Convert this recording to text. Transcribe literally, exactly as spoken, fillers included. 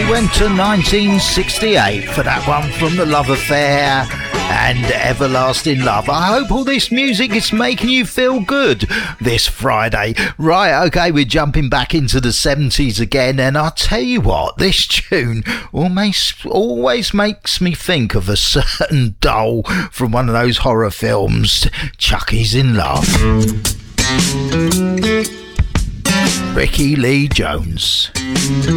we went to nineteen sixty-eight for that one from The Love Affair and Everlasting Love. I hope all this music is making you feel good this Friday. Right, okay, we're jumping back into the seventies again, and I'll tell you what, this tune almost always makes me think of a certain doll from one of those horror films, Chucky's in Love. Ricky Lee Jones.